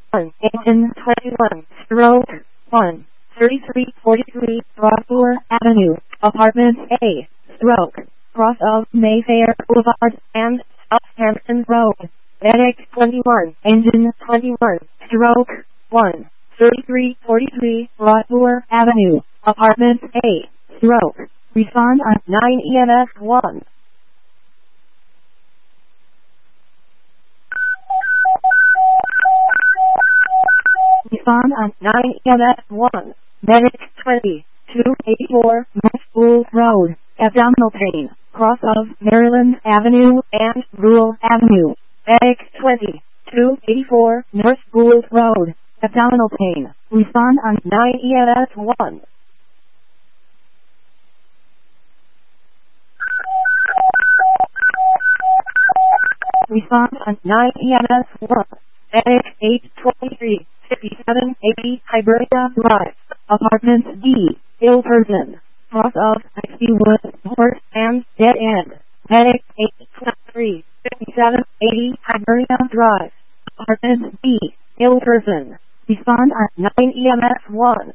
21, engine 21, stroke 1, 3343 Broadmoor Avenue, apartment A, stroke, cross of Mayfair Boulevard and Southampton Road. Medic 21, engine 21, stroke 1, 3343 Broadmoor Avenue, apartment A, stroke, respond on 9 EMS 1. Respond on 9 EMS 1. Medic 20, 284 North School Road, abdominal pain, cross of Maryland Avenue and Rule Avenue. Medic 20, 284 North School Road, abdominal pain. Respond on 9 EMS 1. Respond on 9 EMS 1. Medic 823 5780 Hibernia Drive, apartment D, ill person, cross of Icywood North and dead end. Medic 823 5780 Hibernia Drive, apartment D, ill person. Respond on 9 EMS 1.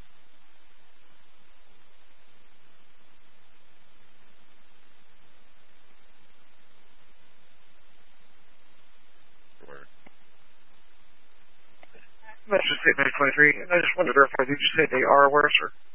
That's just 823. I just wanted to verify, did you say they are aware, sir?